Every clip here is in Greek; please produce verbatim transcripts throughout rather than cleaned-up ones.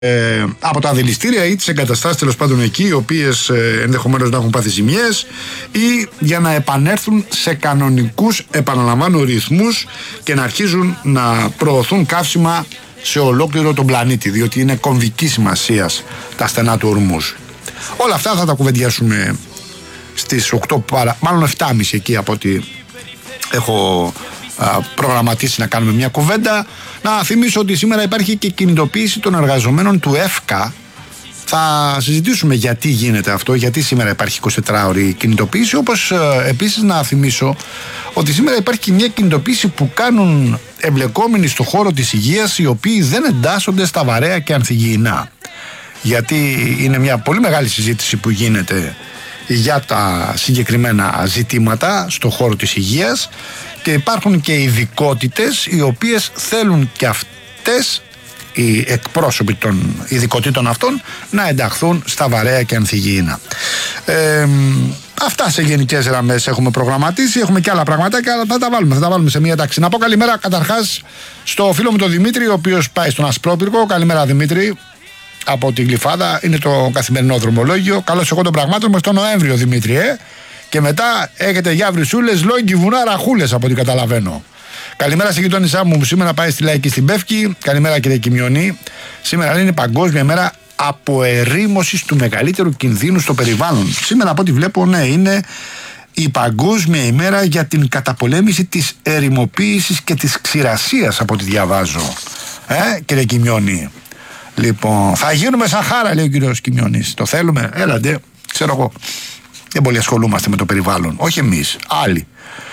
Ε, από τα δηληστήρια ή τις εγκαταστάσεις τέλος πάντων εκεί, οι οποίες ε, ενδεχομένως να έχουν πάθει ζημιές, ή για να επανέλθουν σε κανονικούς, επαναλαμβάνω, ρυθμούς και να αρχίζουν να προωθούν καύσιμα σε ολόκληρο τον πλανήτη, διότι είναι κομβική σημασίας τα στενά του Ορμούζ. Όλα αυτά θα τα κουβεντιάσουμε στις οκτώ παρα... μάλλον επτά και μισή εκεί από ό,τι έχω προγραμματίσει να κάνουμε μια κουβέντα. Να θυμίσω ότι σήμερα υπάρχει και κινητοποίηση των εργαζομένων του ΕΦΚΑ. Θα συζητήσουμε γιατί γίνεται αυτό, γιατί σήμερα υπάρχει εικοσιτετράωρη κινητοποίηση. Όπως ε, επίσης να θυμίσω ότι σήμερα υπάρχει και μια κινητοποίηση που κάνουν εμπλεκόμενοι στο χώρο της υγείας, οι οποίοι δεν εντάσσονται στα βαρέα και ανθυγιεινά. Γιατί είναι μια πολύ μεγάλη συζήτηση που γίνεται για τα συγκεκριμένα ζητήματα στο χώρο της υγείας και υπάρχουν και ειδικότητες οι οποίες θέλουν και αυτές οι εκπρόσωποι των ειδικοτήτων αυτών να ενταχθούν στα βαρέα και ανθυγιεινά. Ε, αυτά σε γενικές γραμμές έχουμε προγραμματίσει. Έχουμε και άλλα πραγματάκια, αλλά θα τα βάλουμε, θα τα βάλουμε σε μία τάξη. Να πω καλημέρα καταρχάς στο φίλο μου τον Δημήτρη, ο οποίος πάει στον Ασπρόπυργο. Καλημέρα Δημήτρη, από την Γλυφάδα, είναι το καθημερινό δρομολόγιο. Καλώς εγώ των πραγμάτων μας τον Νοέμβριο, Δημήτρη, ε. Και μετά έχετε για βρυσούλες, λόγκι, βουνά, ραχούλες από ό,τι καταλαβαίνω. Καλημέρα στη γειτόνισά μου που σήμερα πάει στη Λαϊκή στην Πεύκη. Καλημέρα κύριε Κιμιονή. Σήμερα είναι παγκόσμια μέρα αποερήμωσης του μεγαλύτερου κινδύνου στο περιβάλλον. Σήμερα από ό,τι βλέπω, ναι, είναι η παγκόσμια ημέρα για την καταπολέμηση της ερημοποίησης και της ξηρασίας, από ό,τι διαβάζω. Ε, κύριε Κιμιονή. Λοιπόν, θα γίνουμε σαν χάρα, λέει ο κύριος Κιμιονής. Το θέλουμε, έλατε, ξέρω εγώ. Δεν πολύ ασχολούμαστε με το περιβάλλον. Όχι εμείς, άλλοι.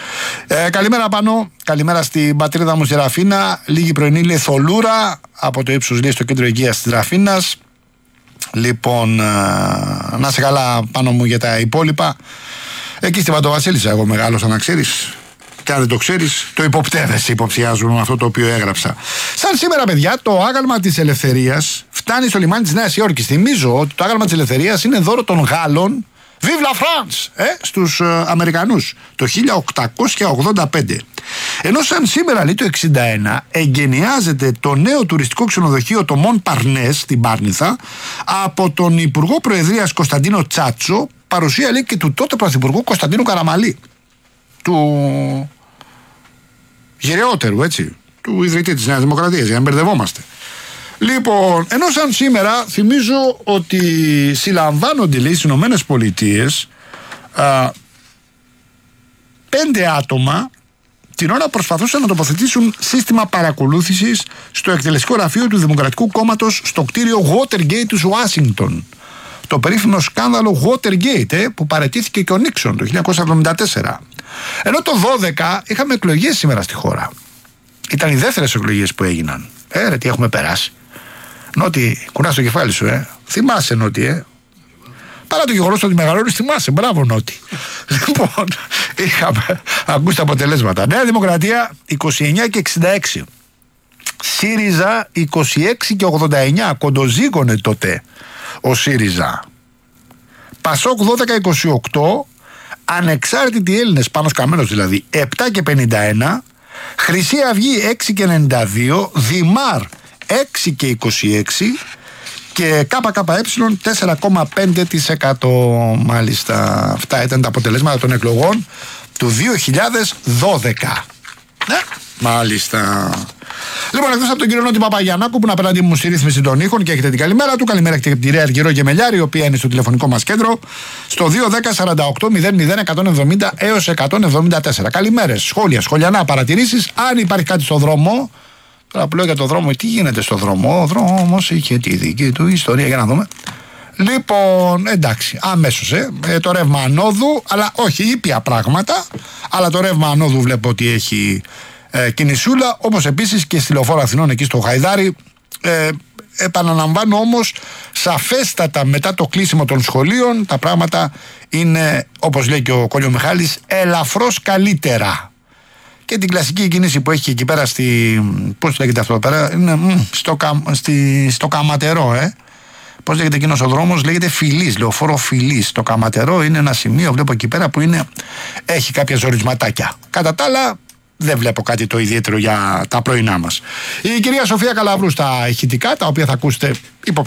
Ε, καλημέρα πάνω. Καλημέρα στην πατρίδα μου στη Ραφίνα. Λίγη πρωινή λέει θολούρα από το ύψος, λέει, στο κέντρο υγείας της Ραφίνας. Λοιπόν, ε, να σε καλά πάνω μου για τα υπόλοιπα. Εκεί στη Βατοβασίλισσα εγώ μεγάλωσα, να ξέρεις. Και αν δεν το ξέρεις, το υποπτεύεσαι, υποψιάζουν με αυτό το οποίο έγραψα. Σαν σήμερα, παιδιά, το άγαλμα της ελευθερίας φτάνει στο λιμάνι της Νέας Υόρκης. Θυμίζω ότι το άγαλμα της ελευθερίας είναι δώρο των Γάλλων. Vive la France! Ε, στους ε, Αμερικανούς το χίλια οκτακόσια ογδόντα πέντε. Ενώ σαν σήμερα, λέει, το εξήντα ένα εγκαινιάζεται το νέο τουριστικό ξενοδοχείο το Μον Παρνές στην Πάρνηθα από τον Υπουργό Προεδρίας Κωνσταντίνο Τσάτσο, παρουσία, λέει, και του τότε Πρωθυπουργού Κωνσταντίνου Καραμαλή, του γεραιότερου, έτσι, του ιδρυτή της Νέας Δημοκρατίας, για να μπερδευόμαστε. Λοιπόν, ενώ σαν σήμερα θυμίζω ότι συλλαμβάνονται, λέει, στις Ηνωμένες Πολιτείες α, πέντε άτομα την ώρα προσπαθούσαν να τοποθετήσουν σύστημα παρακολούθησης στο εκτελεστικό γραφείο του Δημοκρατικού Κόμματος στο κτίριο Watergate του Ουάσιγκτον. Το περίφημο σκάνδαλο Watergate, ε, που παραιτήθηκε και ο Νίξον το χίλια εννιακόσια εβδομήντα τέσσερα. Ενώ το δώδεκα είχαμε εκλογές σήμερα στη χώρα. Ήταν οι δεύτερες εκλογές που έγιναν. Ε, ρε, τι έχουμε περάσει. Νότι, κουνάς το κεφάλι σου, ε. Θυμάσαι, Νότι, ε. Παρά το γεγονός ότι μεγαλώνεις, θυμάσαι. Μπράβο, Νότι. Λοιπόν, είχαμε ακούσει τα αποτελέσματα. Νέα Δημοκρατία είκοσι εννιά και εξήντα έξι. ΣΥΡΙΖΑ είκοσι έξι και ογδόντα εννιά. Κοντοζύγωνε τότε ο ΣΥΡΙΖΑ. ΠΑΣΟΚ δώδεκα είκοσι οκτώ. Ανεξάρτητοι Έλληνες, Πάνος Καμένος δηλαδή, επτά και πενήντα ένα. Χρυσή Αυγή έξι και ενενήντα δύο. Δημάρ έξι και είκοσι έξι και ΚΚΕ τέσσερα κόμμα πέντε τοις εκατό. Μάλιστα, αυτά ήταν τα αποτελέσματα των εκλογών του δύο χιλιάδες δώδεκα. Ναι, μάλιστα. Λοιπόν, εκτός από τον κύριο Νότι Παπαγιαννάκου που είναι απέναντι μου στη ρύθμιση των ήχων και έχετε την καλημέρα του, καλημέρα και την κυρία Αργυρό Γεμελιάρη, η οποία είναι στο τηλεφωνικό μας κέντρο στο δύο δέκα σαράντα οκτώ μηδέν μηδέν εκατόν εβδομήντα έως εκατόν εβδομήντα τέσσερα. Καλημέρες, σχόλια, σχολιανά, παρατηρήσεις. Αν υπάρχει κάτι στο δρόμο. Τώρα που λέω για το δρόμο, τι γίνεται στο δρόμο? Ο δρόμος είχε τη δική του ιστορία, για να δούμε. Λοιπόν, εντάξει, αμέσως, ε, ε, το ρεύμα ανόδου, αλλά όχι ήπια πράγματα, αλλά το ρεύμα ανόδου βλέπω ότι έχει ε, κινησούλα, όπως επίσης και στη Λεωφόρο Αθηνών εκεί στο Χαϊδάρι. Ε, επαναλαμβάνω όμως, σαφέστατα μετά το κλείσιμο των σχολείων, τα πράγματα είναι, όπως λέει και ο Κόλλιο Μιχάλης, ελαφρώς καλύτερα. Και την κλασική κίνηση που έχει εκεί πέρα στη. Πώς λέγεται αυτό εδώ πέρα? Είναι μ, στο, στη, στο Καματερό, ε. Πώς λέγεται εκείνος ο δρόμος? Λέγεται Φιλής, Λεωφόρο Φιλής. Το Καματερό είναι ένα σημείο, βλέπω εκεί πέρα, που είναι, έχει κάποια ζορισματάκια. Κατά τα άλλα, δεν βλέπω κάτι το ιδιαίτερο για τα πρωινά μας. Η κυρία Σοφία Καλαβρού στα ηχητικά, τα οποία θα ακούσετε